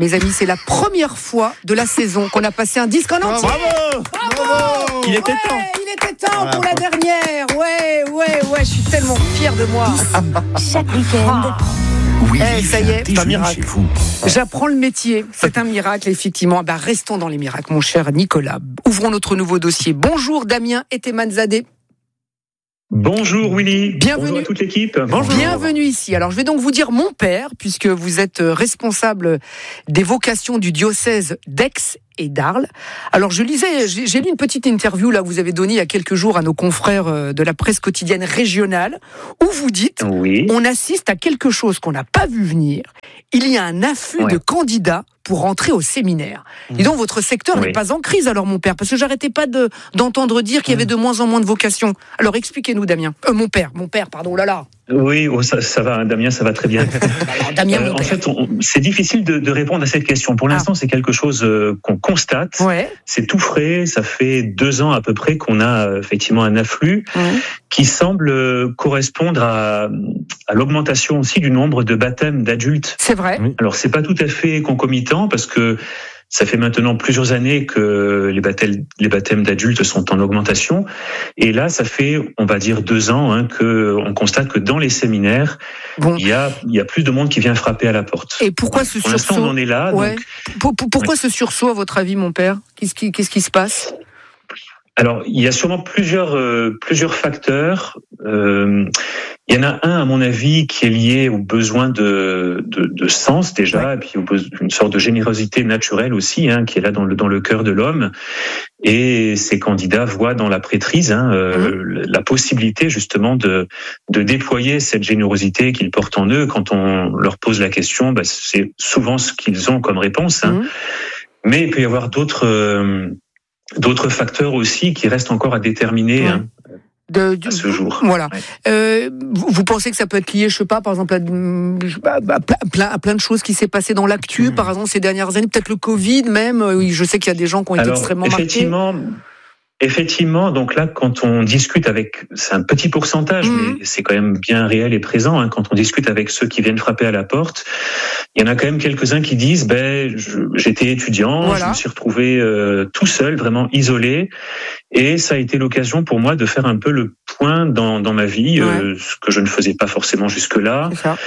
Mes amis, c'est la première fois de la saison qu'on a passé un disque en entier. Bravo. Il était temps pour la dernière. Ouais, je suis tellement fière de moi. Chaque week-end. Oui, ça y est, c'est un miracle. J'apprends le métier. C'est un miracle, effectivement. Restons dans les miracles, mon cher Nicolas. Ouvrons notre nouveau dossier. Bonjour Damien Etemanzadeh. Bonjour Willy, Bienvenue. Bonjour à toute l'équipe. Bonjour. Bienvenue ici. Alors je vais donc vous dire mon père, puisque vous êtes responsable des vocations du diocèse d'Aix et d'Arles. Alors j'ai lu une petite interview là que vous avez donnée il y a quelques jours à nos confrères de la presse quotidienne régionale, où vous dites on assiste à quelque chose qu'on n'a pas vu venir. Il y a un afflux de candidats pour rentrer au séminaire. Et donc votre secteur n'est pas en crise alors mon père, parce que j'arrêtais pas d'entendre dire qu'il y avait de moins en moins de vocations. Alors expliquez-nous Damien. Mon père, pardon, oh là là. Oui, ça va, Damien, ça va très bien. Damien, en fait, c'est difficile de répondre à cette question. Pour l'instant, c'est quelque chose qu'on constate. Ouais. C'est tout frais. Ça fait 2 ans à peu près qu'on a effectivement un afflux qui semble correspondre à l'augmentation aussi du nombre de baptêmes d'adultes. C'est vrai. Alors, c'est pas tout à fait concomitant parce que ça fait maintenant plusieurs années que les baptêmes d'adultes sont en augmentation. Et là, ça fait, on va dire, 2 ans qu'on constate que dans les séminaires, il y a plus de monde qui vient frapper à la porte. Et pourquoi ce sursaut ? Pour l'instant, on en est là. Ouais. Pourquoi ce sursaut, à votre avis, mon père ? Qu'est-ce qui se passe ? Alors, il y a sûrement plusieurs facteurs. Il y en a un, à mon avis, qui est lié au besoin de sens déjà, et puis une sorte de générosité naturelle aussi, qui est là dans le cœur de l'homme. Et ces candidats voient dans la prêtrise la possibilité justement de déployer cette générosité qu'ils portent en eux. Quand on leur pose la question, c'est souvent ce qu'ils ont comme réponse. Mais il peut y avoir d'autres facteurs aussi qui restent encore à déterminer à ce jour. Voilà. Vous pensez que ça peut être lié, je sais pas, par exemple, à plein de choses qui s'est passé dans l'actu, par exemple, ces dernières années, peut-être le Covid même. Je sais qu'il y a des gens qui ont été extrêmement marqués. Effectivement, donc là, quand on discute c'est un petit pourcentage, mais c'est quand même bien réel et présent, quand on discute avec ceux qui viennent frapper à la porte, il y en a quand même quelques-uns qui disent, j'étais étudiant, je me suis retrouvé tout seul, vraiment isolé, et ça a été l'occasion pour moi de faire un peu le point dans ma vie, ce que je ne faisais pas forcément jusque-là.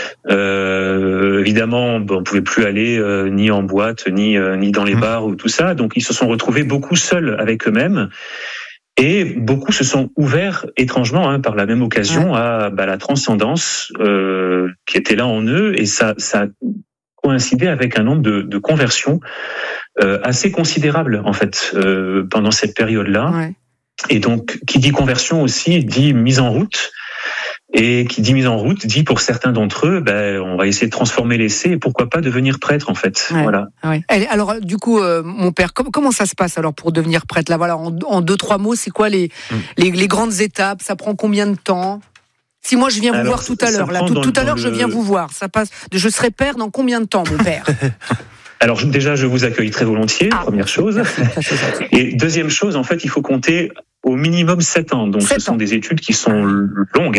Évidemment, on pouvait plus aller ni en boîte, ni dans les bars ou tout ça, donc ils se sont retrouvés beaucoup seuls avec eux-mêmes. Et beaucoup se sont ouverts étrangement par la même occasion à la transcendance qui était là en eux, et ça a coïncidé avec un nombre de conversions assez considérable en fait pendant cette période-là. Et donc qui dit conversion aussi dit mise en route. Et qui dit mise en route dit pour certains d'entre eux, on va essayer de transformer l'essai et pourquoi pas devenir prêtre en fait. Voilà. Alors du coup, mon père, comment ça se passe alors pour devenir prêtre là, voilà, en 2-3 mots, c'est quoi les grandes étapes ? Ça prend combien de temps ? Si moi je viens vous voir tout à l'heure, tout à l'heure je viens vous voir, ça passe. Je serai père dans combien de temps, mon père ? Alors déjà, je vous accueille très volontiers, première chose. Et deuxième chose, en fait, il faut compter au minimum 7 ans. Donc, ce sont des études qui sont longues.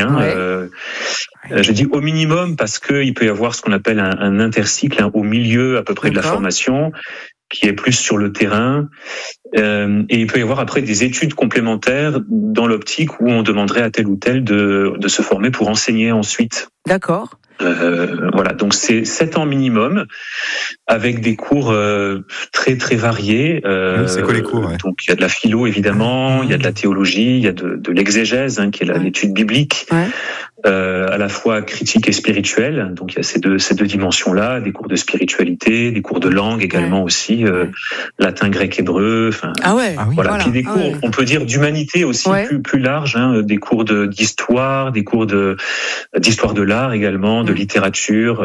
Je dis au minimum parce qu'il peut y avoir ce qu'on appelle un intercycle au milieu à peu près de la formation, qui est plus sur le terrain. Et il peut y avoir après des études complémentaires dans l'optique où on demanderait à tel ou tel de se former pour enseigner ensuite. D'accord. Voilà, donc c'est 7 ans minimum, avec des cours très très variés. C'est quoi les cours ? Donc il y a de la philo évidemment, il y a de la théologie, il y a de l'exégèse, qui est l'étude biblique, à la fois critique et spirituelle. Donc il y a ces deux dimensions-là, des cours de spiritualité, des cours de langue également aussi, latin, grec, hébreu. Voilà. Puis des cours, on peut dire d'humanité aussi plus large, des cours d'histoire, des cours d'histoire de l'art également, de littérature.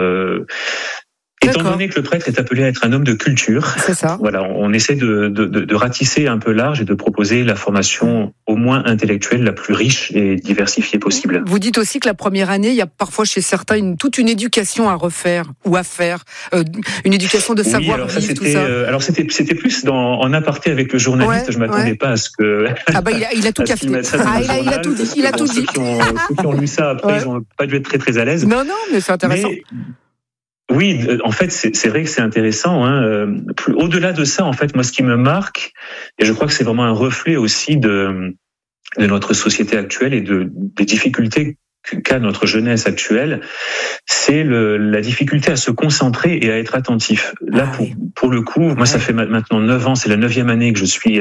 Étant donné que le prêtre est appelé à être un homme de culture, c'est ça. Voilà, on essaie de ratisser un peu large et de proposer la formation au moins intellectuelle la plus riche et diversifiée possible. Vous dites aussi que la première année, il y a parfois chez certains toute une éducation à refaire ou à faire, une éducation de savoir-vivre, tout ça. Alors c'était plus en aparté avec le journaliste. Je m'attendais pas à ce que. Il a tout café. Il a tout dit. Il a tout dit. Ceux qui ont lu ça après, ils n'ont pas dû être très très à l'aise. Non, mais c'est intéressant. Oui, en fait, c'est vrai que c'est intéressant. Au-delà de ça, en fait, moi, ce qui me marque, et je crois que c'est vraiment un reflet aussi de notre société actuelle et des difficultés qu'a notre jeunesse actuelle, c'est la difficulté à se concentrer et à être attentif. Là, pour le coup, moi, ça fait maintenant 9 ans, c'est la 9e année que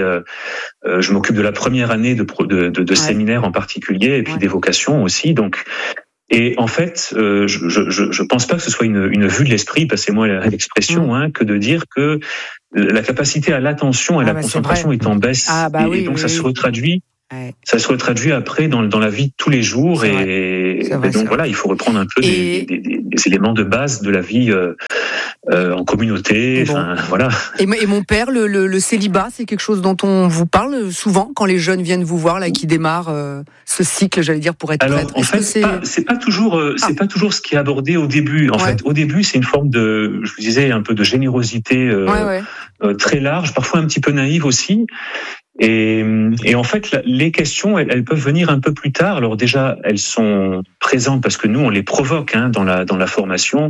je m'occupe de la première année de séminaire en particulier, et puis des vocations aussi, donc. Et en fait, je pense pas que ce soit une vue de l'esprit, passez-moi l'expression, que de dire que la capacité à l'attention et la concentration est en baisse. Et donc ça se retraduit. Ça se retraduit après dans la vie de tous les jours, et donc voilà, il faut reprendre un peu des éléments de base de la vie en communauté. Voilà. Et mon père, le célibat, c'est quelque chose dont on vous parle souvent quand les jeunes viennent vous voir, là, qui démarrent ce cycle, j'allais dire, pour être prêtre. Alors en fait, c'est pas toujours ce qui est abordé au début. En fait, au début, c'est une forme de, je vous disais, un peu de générosité très large, parfois un petit peu naïve aussi. Et en fait, les questions, elles peuvent venir un peu plus tard. Alors déjà, elles sont présentes parce que nous, on les provoque dans la formation.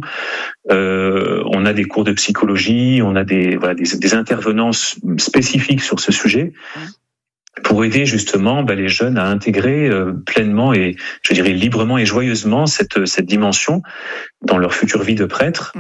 On a des cours de psychologie, on a des intervenants spécifiques sur ce sujet pour aider justement les jeunes à intégrer pleinement et, je dirais, librement et joyeusement cette dimension dans leur future vie de prêtre.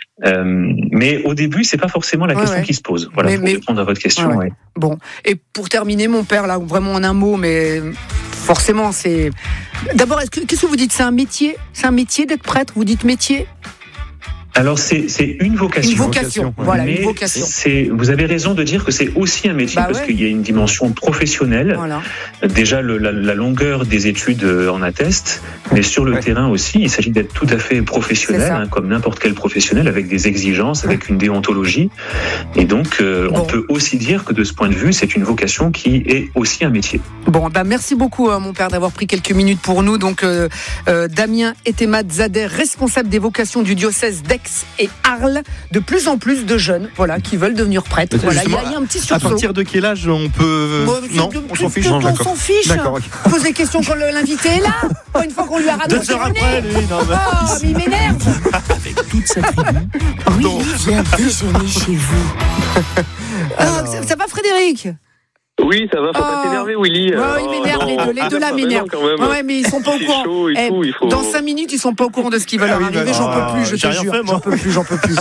Mais au début, c'est pas forcément la question qui se pose. Voilà, pour répondre à votre question. Bon, et pour terminer, mon père, là, vraiment en un mot, mais forcément, c'est... D'abord, qu'est-ce que vous dites ? C'est un métier d'être prêtre ? Vous dites métier ? Alors c'est une vocation. Une vocation, voilà, mais une vocation. Vous avez raison de dire que c'est aussi un métier parce qu'il y a une dimension professionnelle. Voilà. Déjà la longueur des études en atteste, mais sur le terrain aussi, il s'agit d'être tout à fait professionnel, comme n'importe quel professionnel, avec des exigences, avec une déontologie. Et donc on peut aussi dire que de ce point de vue, c'est une vocation qui est aussi un métier. Bon, merci beaucoup mon père d'avoir pris quelques minutes pour nous. Donc Damien Etemad Zader, responsable des vocations du diocèse d'Aix et Arles, de plus en plus de jeunes, qui veulent devenir prêtres. Voilà, il y a un petit sursaut. À partir de quel âge on peut non, on s'en fiche. On s'en fiche. Pose des questions quand l'invité est là. Une fois qu'on lui a ramené. 2 heures après, lui. Mais il m'énerve. Avec toute sa tribu. Oui, viens déjeuner chez vous. Ça va, Frédéric ? Oui, ça va, faut pas t'énerver, Willy. Il m'énerve, les deux là m'énervent. Mais ils sont pas au courant. Dans 5 minutes, ils sont pas au courant de ce qui va leur arriver. J'en peux plus, je te jure. J'en peux plus.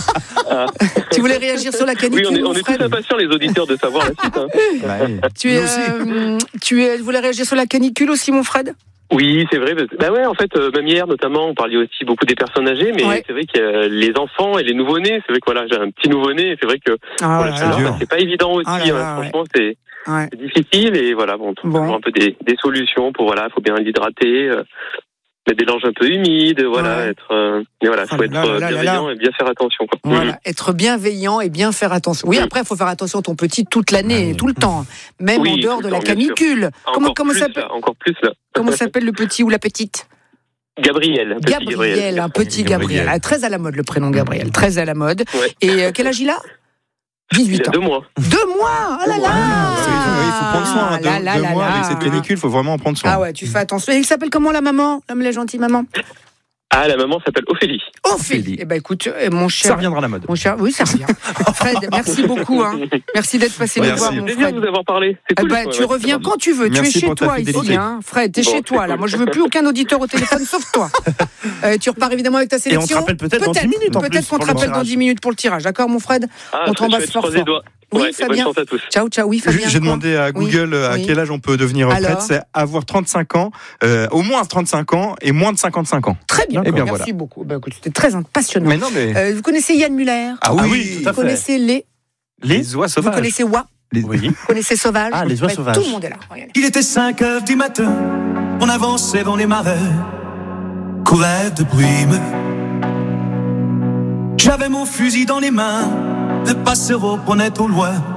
Tu voulais réagir sur la canicule? Oui, on est tous impatients, les auditeurs, de savoir la suite. Tu voulais réagir sur la canicule aussi, mon Fred? Oui, c'est vrai. En fait, même hier, notamment, on parlait aussi beaucoup des personnes âgées, mais c'est vrai que les enfants et les nouveau-nés, c'est vrai que j'ai un petit nouveau-né, et c'est vrai que c'est pas évident aussi. Franchement, c'est difficile, et toujours un peu des solutions pour, faut bien l'hydrater, mettre des langes un peu humides, faut être bienveillant et bien faire attention, quoi. Être bienveillant et bien faire attention. Oui, après, il faut faire attention à ton petit toute l'année, tout le temps, même en dehors de la canicule. Comment s'appelle le petit ou la petite? Gabriel, un petit Gabriel. Très à la mode, le prénom Gabriel, très à la mode. Et quel âge il a? 18 ans. 2 mois. 2 mois. Oh là là. Il faut prendre soin. 2 mois avec cette canicule, il faut vraiment en prendre soin. Ah ouais, tu fais attention. Et il s'appelle comment, la maman? La gentille maman? La maman s'appelle Ophélie. Eh ben écoute, mon cher. Ça reviendra à la mode. Mon cher, oui, ça revient. Fred, merci beaucoup. Merci d'être passé nous voir, mon Fred. C'est bien de vous avoir parlé. C'est cool, tu reviens quand tu veux. Merci, tu es chez toi ici, Fred. T'es chez toi là. Moi, je veux plus aucun auditeur au téléphone sauf toi. Tu repars évidemment avec ta sélection. Et on te rappelle peut-être dans 10 minutes. Peut-être qu'on te rappelle dans 10 minutes pour le tirage. D'accord, mon Fred? On t'embrasse fort. Oui, Fabien. Bonne chance à tous. Ciao, oui, Fabien. J'ai demandé à Google à quel âge on peut devenir prêtre. C'est avoir 35 ans, au moins 35 ans et moins de 55 ans. Très bien, merci beaucoup. Écoute, c'était très passionnant. Vous connaissez Yann Muller? Ah oui, tout à fait. Vous connaissez les oies sauvages? Vous connaissez Oie? Oui. Vous connaissez Sauvage? Les oies sauvages. Tout le monde est là. Regardez. Il était 5h du matin, on avançait dans les marais, couvert de brume. J'avais mon fusil dans les mains, de passer au ponette au loin.